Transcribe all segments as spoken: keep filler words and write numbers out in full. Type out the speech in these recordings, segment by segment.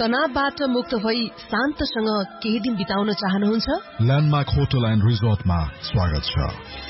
तनावबाट मुक्त भई शान्तसँग केही दिन बिताउन चाहनुहुन्छ? ल्यान्डमार्क होटल एन्ड रिजोर्टमा स्वागत छ।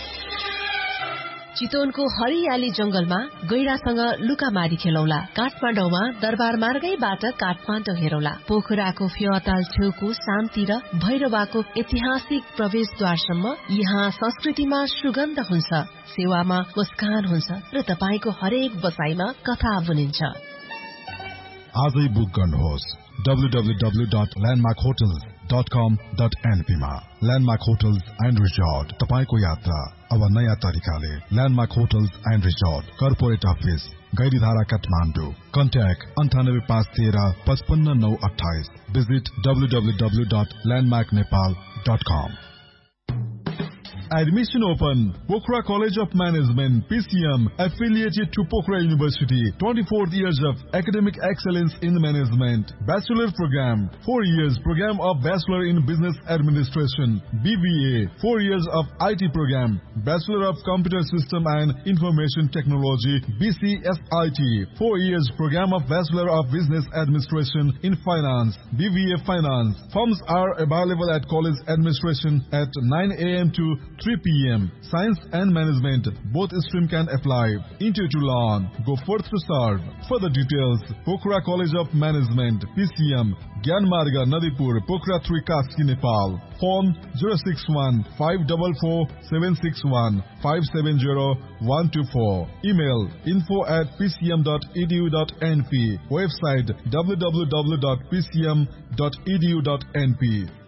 चितवनको हरियाली जंगलमा गैंडासँग लुकामारी खेलौला। काठमाडौँमा दरबार मार्गैबाट काठमाडौँ हेरौला। पोखराको फेवाताल छेउको शान्ति र भैरवाको ऐतिहासिक प्रवेशद्वारसम्म यहाँ संस्कृतिमा सुगन्ध हुन्छ, सेवामा मुस्कान हुन्छ र तपाईको हरेक बसाइमा कथा बुनिन्छ। आजै बुक गर्नुहोस् W W W dot landmark hotel dot कम डट एनपी मा। ल्यान्डमार्क होटल्स एन्ड रिजोर्ट, तपाईको यात्रा अब नयाँ तरिकाले। Landmark hotels and resort, corporate office, Gairidhara, Kathmandu. Contact अन्ठानब्बे पाँच तेह्र पचपन्न नौ अठाइस। Visit W W W dot landmark Nepal dot com. Admission open. Pokhara College of Management, P C M, affiliated to Pokhara University. twenty-fourth years of academic excellence in management. Bachelor program, four years program of Bachelor in Business Administration. B B A, four years of I T program. Bachelor of Computer System and Information Technology, B C S I T. four years program of Bachelor of Business Administration in Finance, B B A Finance. Forms are available at College Administration at nine A M to three P M Science and Management, both stream can apply. Interview to learn. Go forth to serve. Further details, Pokhara College of Management, P C M, Gyanmarga, Nadipur, Pokhara three, Kaski, Nepal. Phone zero six one five four four seven six one five seven zero one two four. Email info at p c m dot e d u dot n p. Website w w w dot p c m dot e d u dot n p.